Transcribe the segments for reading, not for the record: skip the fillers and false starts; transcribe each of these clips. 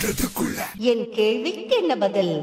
என் கேள்விக்கு என்ன பதில்?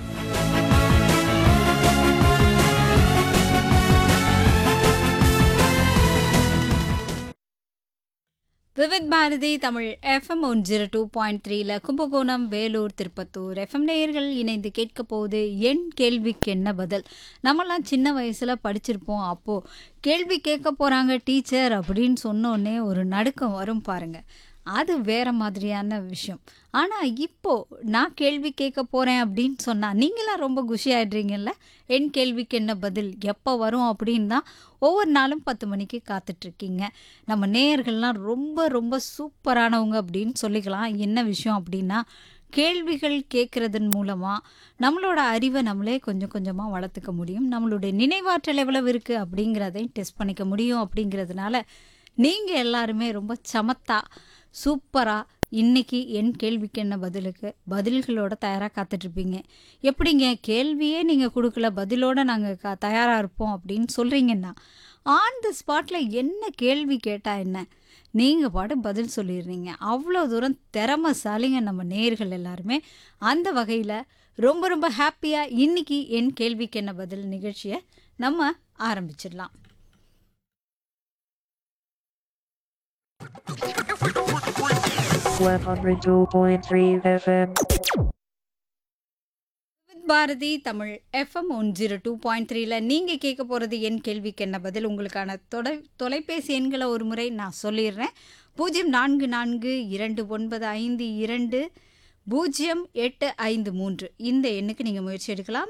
விவித் பாரதி தமிழ் எஃப்எம் 102.3ல கும்பகோணம், வேலூர், திருப்பத்தூர் எஃப்எம் நேயர்கள் இணைந்து கேட்க போகுது என் கேள்விக்கு என்ன பதில். நம்மலாம் சின்ன வயசுல படிச்சிருப்போம். அப்போ கேள்வி கேட்க போறாங்க டீச்சர் அப்படின்னு சொன்னோடனே ஒரு நடுக்கம் வரும் பாருங்க. அது வேற மாதிரியான விஷயம். ஆனா இப்போ நான் கேள்வி கேட்க போறேன் அப்படின்னு சொன்னா நீங்களாம் ரொம்ப குஷி ஆயிடுறீங்கல்ல. என் கேள்விக்கு என்ன பதில் எப்போ வரும் அப்படின்னு தான் ஒவ்வொரு நாளும் 10 மணிக்கு காத்துட்டு இருக்கீங்க. நம்ம நேயர்கள்லாம் ரொம்ப ரொம்ப சூப்பரானவங்க அப்படின்னு சொல்லிக்கலாம். என்ன விஷயம் அப்படின்னா கேள்விகள் கேட்கறதன் மூலமா நம்மளோட அறிவை நம்மளே கொஞ்சம் கொஞ்சமாக வளர்த்துக்க முடியும். நம்மளுடைய நினைவாற்றல் எவ்வளவு இருக்குது அப்படிங்கிறதையும் டெஸ்ட் பண்ணிக்க முடியும். அப்படிங்கிறதுனால நீங்கள் எல்லாருமே ரொம்ப சமத்தா சூப்பராக இன்னைக்கு என் கேள்விக்கு என்ன பதிலுக்கு பதில்களோட தயாராக காத்துட்ருப்பீங்க. எப்படிங்க கேள்வியே நீங்கள் கொடுக்கல பதிலோடு நாங்கள் தயாராக இருப்போம் அப்படின்னு சொல்கிறீங்கன்னா ஆன் த ஸ்பாட்டில் என்ன கேள்வி கேட்டால் என்ன நீங்கள் பாட்டு பதில் சொல்லிடுறீங்க. அவ்வளோ தூரம் திறமைசாலிங்க நம்ம நேயர்கள் எல்லாருமே. அந்த வகையில் ரொம்ப ரொம்ப ஹாப்பியாக இன்னைக்கு என் கேள்விக்கு என்ன பதில் நிகழ்ச்சியை நம்ம ஆரம்பிச்சிடலாம். FM. பாரதி தமிழ் எஃப்எம் 102.3ல நீங்கள் கேட்க போகிறது என் கேள்விக்கு என்ன பதில். உங்களுக்கான தொலைபேசி எண்களை ஒரு முறை நான் சொல்லிடுறேன். 0442292853 இந்த எண்ணுக்கு நீங்கள் முயற்சி எடுக்கலாம்.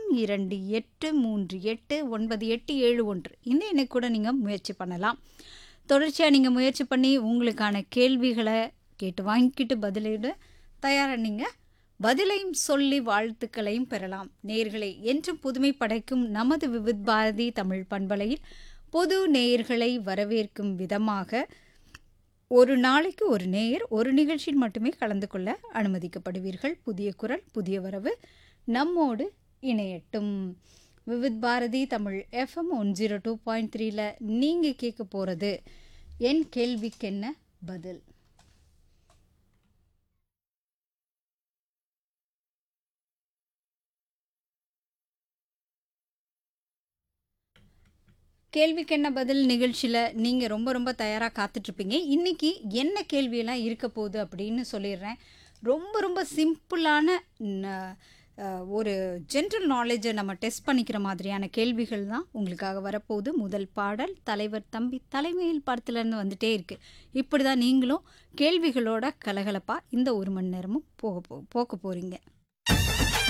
28389891 இந்த எண்ணுக்கு கூட நீங்கள் முயற்சி பண்ணலாம். தொடர்ச்சியாக நீங்கள் முயற்சி பண்ணி உங்களுக்கான கேள்விகளை கேட்டு வாங்கிக்கிட்டு பதிலிட தயாராக நீங்கள் பதிலையும் சொல்லி வாழ்த்துக்களையும் பெறலாம். நேயர்களை என்றும் புதுமை படைக்கும் நமது விவித் பாரதி தமிழ் பண்பலையில் பொது நேயர்களை வரவேற்கும் விதமாக ஒரு நாளைக்கு ஒரு நேயர் ஒரு நிகழ்ச்சியில் மட்டுமே கலந்து கொள்ள அனுமதிக்கப்படுவீர்கள். புதிய குரல் புதிய வரவு நம்மோடு இணையட்டும். விவித் பாரதி தமிழ் எஃப்எம் 102.3ல நீங்கள் கேட்க போகிறது என் கேள்விக்கென்ன பதில். கேள்விக்கு என்ன பதில் நிகழ்ச்சியில் நீங்கள் ரொம்ப ரொம்ப தயாராக காத்துட்ருப்பீங்க. இன்றைக்கி என்ன கேள்வியெல்லாம் இருக்க போகுது அப்படின்னு சொல்லிடுறேன். ரொம்ப ரொம்ப சிம்பிளான ஒரு ஜென்ரல் நாலேஜை நம்ம டெஸ்ட் பண்ணிக்கிற மாதிரியான கேள்விகள் தான் உங்களுக்காக வரப்போகுது. முதல் பாடல் தலைவர் தம்பி தலைமையில் படத்துலேருந்து வந்துட்டே இருக்குது. இப்படி தான் நீங்களும் கேள்விகளோட கலகலப்பாக இந்த 1 மணி நேரமும் போக போக போகிறீங்க.